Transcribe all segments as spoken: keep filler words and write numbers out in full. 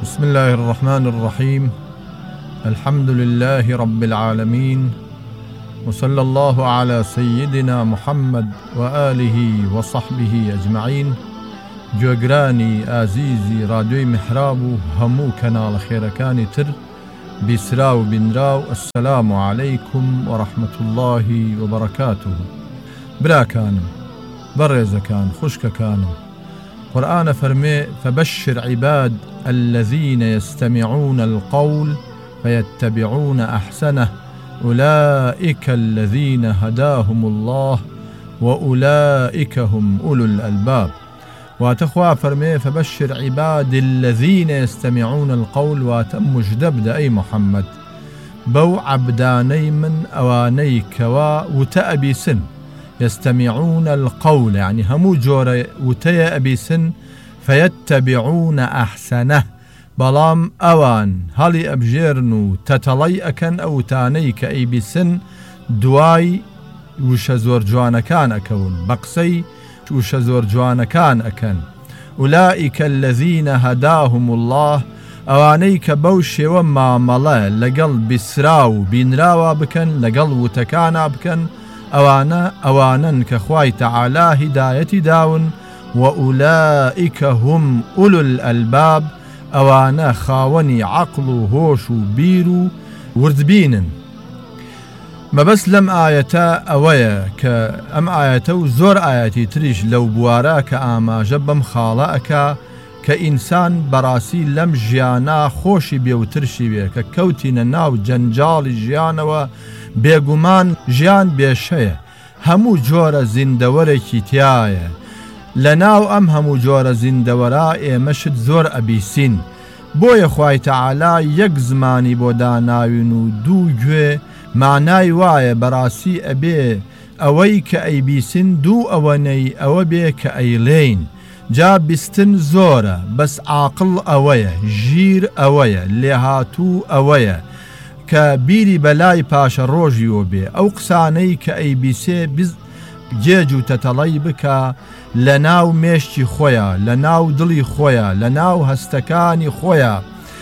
بسم الله الرحمن الرحيم. الحمد لله رب العالمين، وصلى الله على سيدنا محمد وآله وصحبه أجمعين. جوگرانی ئازیزی رادیۆی محراب و هەموو کەناڵە خێرەکانی تر بیسرا و بینرا و ئەسسەلام عەلەیکم وەڕەحمەت الله وبەرەکاتوه. براکانم، بەڕێزەکان، خوشکەکانم، قرآن فرمي فبشر عباد الذين يستمعون القول فيتبعون أحسنه أولئك الذين هداهم الله وأولئك هم أولو الألباب. واتخوا فرمي فبشر عباد الذين يستمعون القول واتم مجدب أي محمد بو عبداني من أواني كوا وتأبي سن يستمعون القول يعني همو جورة وتيا أبي سن فيتبعون أحسنه بلام أوان هالي أبجيرنو تتلي أكن أو تانيك أي بسن دواي وش زور جوانا كان أكون بقسي وش زور جوانا كان أكن أولئك الذين هداهم الله أوانيك بوشي وما ملا لقل بسراو بينراوا بكن لقل وتكانا بكن أوانا أوانا كخواي تعالى هداية داون وأولئك هم أولو الألباب أوانا خاوني عقل هوش بيرو وردبين. ما بس لم آيتا أويا كأم آياتو زور آياتي تريش لو بواراك آما جبم خالاك كإنسان براسي لم جيانا خوشي بيوترشي بيه ككوتين ناو جنجال جيانا و بێگومان ژیان بێشەیە هەموو جۆرە زیندەوەرێکی تایە لەناو ئەم هەموو جۆرە زیندەوەرە ئێمەشت زۆر ئەبیسین بۆیە خوای تەعالا یەک زمانی بۆ داناوین و دوو گوێ مانای وایە بەڕاستی ئەبێ ئەوەی کە ئەیبیسن دوو ئەوەنەی ئەوە بێ کە ئەیڵێین جا بیستن زۆرە بەس عاقڵ ئەوەیە ژیر ئەوەیە لێهاتوو ئەوەیە کە بیری بەلای پاشە ڕۆژیەوە بێ ئەو قسانەی کە ئەیبیسێ گێج و تەتەڵەی بکە لە ناو مێشتی خۆیە لە ناو دڵی خۆیە لە ناو هەستەکانی خۆیە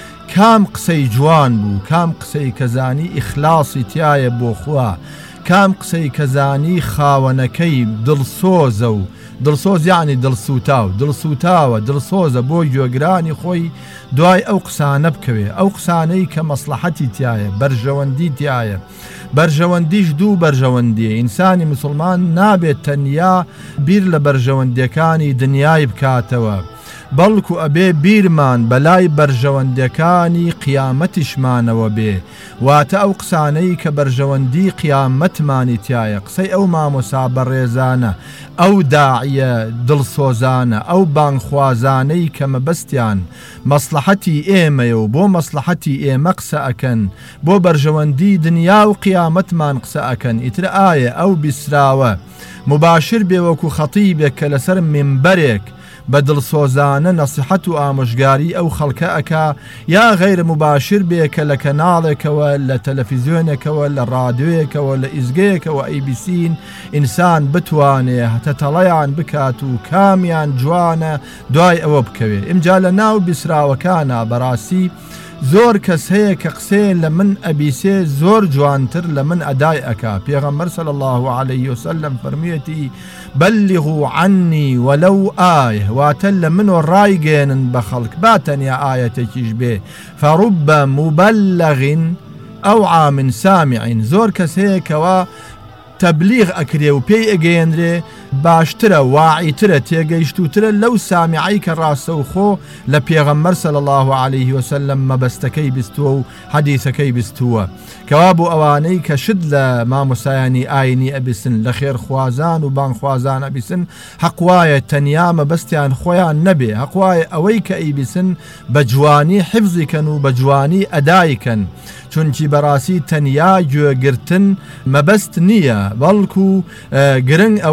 کام قسەی جوان بوو کام قسەی کەزانی ئیخلاسی تایە بۆ خوا کام قسەی کەزانی خاوەنەکەی دڵسۆزە و دڵسۆز یعنی دڵسوتاو دڵسوتاوە دڵسۆزە بۆ گوێگرانی خۆی دوای ئەو قسانە بکەوێ ئەو قسانەی کە مەسلحەتی تایە بەرژەوەندی تایە بەرژەوەندیش دوو بەرژەوەندیە ئینسانی مسلمان نابێت تەنیا بیر لە بەرژەوەندیەکانی دنیای بکاتەوە بەڵکو ئەبێ بیرمان بەلای بەرژەوەندەکانی قیامەتیشمانەوە بێ واتە ئەو قسانەی کە بەرژەوەندی قیامەتمانی تایە قسەی ئەو مامۆسا بەڕێزانە ئەو داعیە دڵسۆزانە ئەو بانگخوازانەی کە مەبەستیان مەسلحەتی ئێمەیە و بۆ مەسلحەتی ئێمە قسە ئەکەن بۆ بەرژەوەندی دنیا و قیامەتمان قسە ئەکەن ئیتر ئایە ئەو بیسراوە مباشر بێ وەکو خەتیبێک کە لەسەر منبەرێک بدڵسۆزانە نەسیحەت و ئامۆژگاری ئەو خەڵکە ئەکا یا غەیر مباشر بێ کە لە کەناڵێکەوە لە تەلەڤیزیۆنێکەوە لە ڕادیۆیەکەوە لە ئیزگەیەکەوە ئەیبیسین ئینسان بتوانێ تەتەڵەیان بکات و کامیان جوانە دوای ئەوە بکەوێ. ئیمجا لە ناو بیسراوەکانە بەڕاستی زۆر کەس هەیە کە قسەیە لە من ئەبیسێ زۆر جوانتر لە من ئەدای ئەکا. پێغەمبەر صلی الله علیه وسلم فەرموویەتی بەلیغوا عنی وەلەو ئایە واتە لە منۆ ڕایگەێنن بە خەڵک با تەنیا ئایەتێکیش بێ فەڕوبە مبەلەغ ئەوعا من سامع. زۆر کەس هەیە کەوا تەبلیغ ئەکرێ و پێی ئەگەیەنرێ باشترە واعیترە تێگەیشتوترە لەو سامعی کە ڕاستەوخۆ لە پێغەمبەر صلی الله علیه وسلم مەبەستەکەی بیستووە و حەدیثەکەی بیستووە کەوا بۆ ئەوانەی کە شت لە مامۆسایانی ئاینی ئەبیسن لە خێرخوازان و بانگخوازان ئەبیسن حەقوایە تەنیا مەبەستیان خۆیان نەبێ حەقوایە ئەوەی کە ئەیبیسن بە جوانی حیفزیکەن و بە جوانی ئەدایکەن چونکی بەڕاستی تەنیا گوێگرتن مەبەست نییە بەڵکو گرنگ ئەوەی ئینسان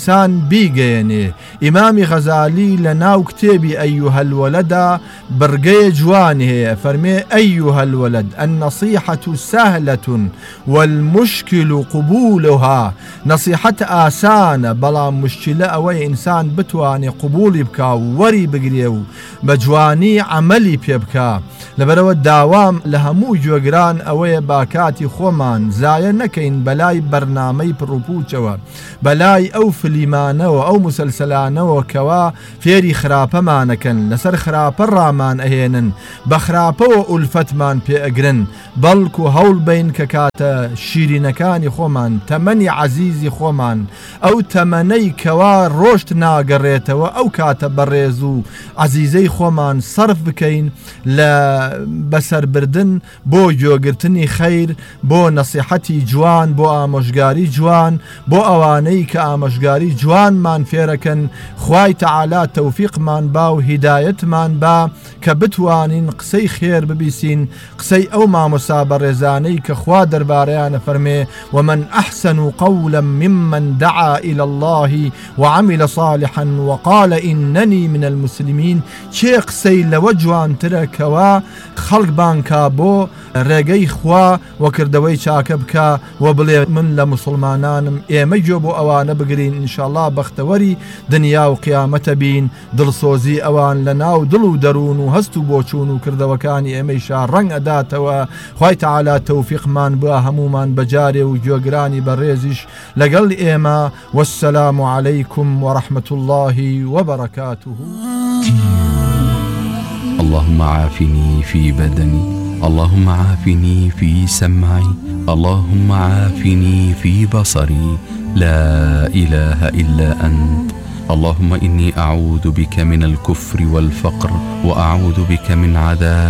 ئینسان بیگەێنێ. ئیمامی غەزالی لە ناو کتێبی ئەیوهە الولەدا بڕگەیە جوان هەیە، فەرمێ ئەیوهە الولەد النەصیحەة سەهلەة والمشکل قبولها. نەصیحەت ئاسانە بەڵام مشکلە ئەوەی ئینسان بتوانێ قبولی بکا و وەری بگرێ و بە جوانی عەمەلی پێ بکا. لەبەرەوە داوام لە هەموو گوێگران ئەوەیە باکاتی خۆمان زایە نەکەین بەلای بەرنامەی پڕوپوچەوە، بەلای ئەو فلیمانەوە ئەو مسلسلانەوە کەوا فێری خراپەمانەکەن، لەسەر خراپە ڕامان ئەهێنن، بە خراپەوە ئولفەتمان پێ ئەگرن، بەڵکو هەوڵ بین کە کاتە شیرینەکانی خۆمان، تەمەنی عەزیزی خۆمان، ئەو تەمەنەی کەوا ڕۆشت ناگەڕێتەوە، ئەو کاتە بەڕێز و عەزیزەی خۆمان سەرف بکەین لە بەسەربردن بۆ گوێگرتنی خەیر، بۆ نەسیحەتی جوان، بۆ ئامۆژگاری جوان، بۆ ئەوانەی کە ئامۆژگاری جوانمان فێرەکەن. خوای تەعالا تەوفیقمان با و هیدایەتمان با کە بتوانین قسەی خێر ببیسین، قسەی ئەو مامۆستا بەڕێزانەی کە خوا دەربارەیانە فەرمێ ومن أحسن قولا ممن دعا إلى الله وعمل صالحا وقال إنني من المسلمين. چێ قسەی لەوە جوانترە کەوا خەڵک بانکا بۆ ڕێگەی خوا و کردەوەی چاکە بکە و بڵێ من لە مسلمانانم. ئێمە گوێ بۆ ئەوانە بگرین ئینشاءالله بەختەوەری دنیا و قیامەتە بین، دڵسۆزی ئەوان لە ناو دڵ و دەروون و هەست و بۆچوون و کردەوەکانی ئێمەیشا ڕەنگ ئەداتەوە. خوای تەعالا تەوفیقمان بووە هەمومان بەجارێ و گوێگرانی بەڕێزیش لەگەڵ ئێمە. وەسسەلام عەلەیکم وەڕەحمەت الله وبركاته. اللهم عافني في بدني، اللهم عافني في سمعي، اللهم عافني في بصري، لا إله إلا أنت. اللهم إني أعوذ بك من الكفر والفقر، وأعوذ بك من عذاب